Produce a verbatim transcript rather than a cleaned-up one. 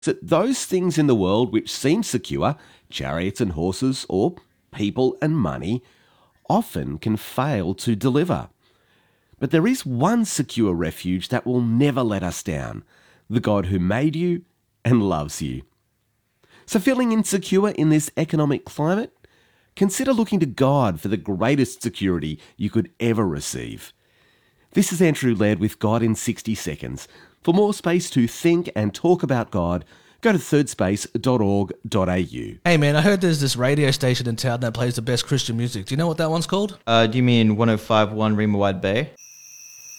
that those things in the world which seem secure, chariots and horses, or people and money, often can fail to deliver. But there is one secure refuge that will never let us down, the God who made you and loves you. So feeling insecure in this economic climate? Consider looking to God for the greatest security you could ever receive. This is Andrew Laird with God in sixty seconds. For more space to think and talk about God, go to third space dot org dot a u. Hey man, I heard there's this radio station in town that plays the best Christian music. Do you know what that one's called? Uh, do you mean one oh five point one Rima Wide Bay?